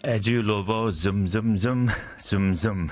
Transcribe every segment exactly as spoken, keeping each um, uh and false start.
As you love, zoom, zoom, zoom, zoom, zoom.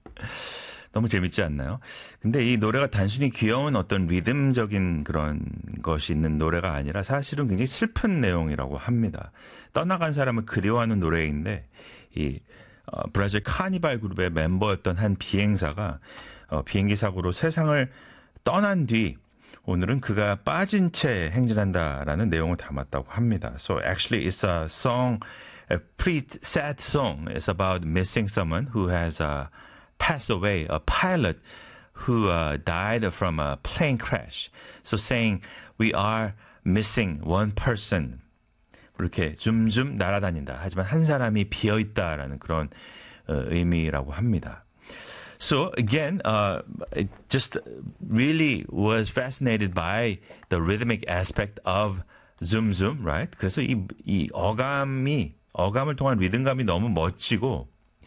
너무 재밌지 않나요? 근데 이 노래가 단순히 귀여운 어떤 리듬적인 그런 것이 있는 노래가 아니라 사실은 굉장히 슬픈 내용이라고 합니다. 떠나간 사람을 그리워하는 노래인데 이 어, 브라질 카니발 그룹의 멤버였던 한 비행사가 어, 비행기 사고로 세상을 떠난 뒤 오늘은 그가 빠진 채 행진한다라는 내용을 담았다고 합니다. So actually it's a song, a pretty sad song. It's about missing someone who has uh, passed away, a pilot who uh, died from a plane crash. So saying we are missing one person. 이렇게 줌줌 날아다닌다. 하지만 한 사람이 비어있다라는 그런 어, 의미라고 합니다. So again, uh, it just really was fascinated by the rhythmic aspect of Zoom Zoom, right? 그래서 이, 이 어감이, 어감을 통한 리듬감이 너무 멋지고,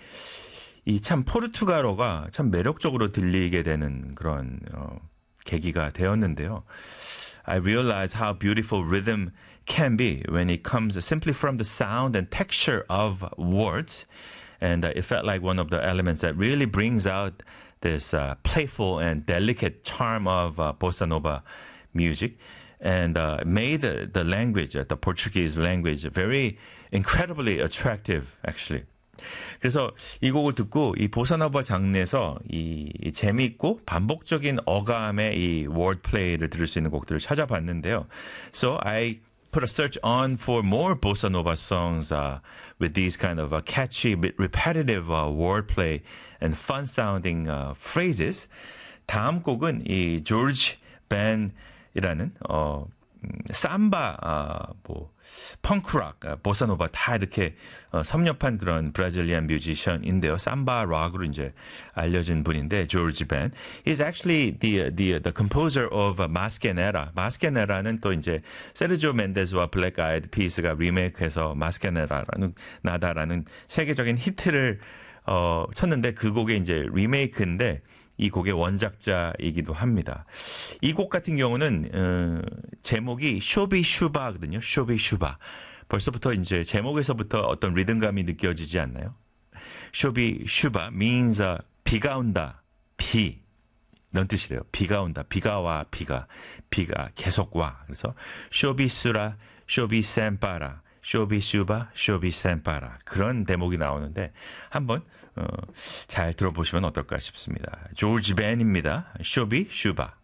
이 참 포르투갈어가 참 매력적으로 들리게 되는 그런, 어, 계기가 되었는데요. I realized how beautiful rhythm can be when it comes simply from the sound and texture of words. And uh, it felt like one of the elements that really brings out this uh, playful and delicate charm of uh, bossa nova music, and uh, made the, the language, uh, the Portuguese language, very incredibly attractive, actually. 그래서 이 곡을 듣고 이 보사노바 장르에서 이, 이 재미있고 반복적인 어감의 이 wordplay를 들을 수 있는 곡들을 찾아봤는데요. So I put a search on for more bossa nova songs uh, with these kind of uh, catchy, repetitive uh, wordplay and fun-sounding uh, phrases. 다음 곡은 이 조지 벤이라는 어, 음, 삼바, 어, 뭐 펑크락, 어, 보사노바 다 이렇게 어, 섭렵한 그런 브라질리안 뮤지션인데요. 삼바 락으로 이제 알려진 분인데 조지 벤. He's actually the the the composer of 마스케네라. 마스케네라는 또 이제 세르지오 멘데스와 블랙 아이드 피스가 리메이크해서 마스케네라라는 나다라는 세계적인 히트를 어, 쳤는데 그 곡의 이제 리메이크인데. 이 곡의 원작자이기도 합니다. 이 곡 같은 경우는 어, 제목이 쇼비슈바거든요. 쇼비슈바. 벌써부터 이제 제목에서부터 어떤 리듬감이 느껴지지 않나요? 쇼비슈바 means uh, 비가 온다. 비. 이런 뜻이래요. 비가 온다. 비가 와. 비가. 비가 계속 와. 그래서 쇼비수라, 쇼비셈파라. 쇼비슈바, 쇼비셈파라. 그런 대목이 나오는데 한번 어, 잘 들어보시면 어떨까 싶습니다. 조지 벤입니다. 쇼비슈바.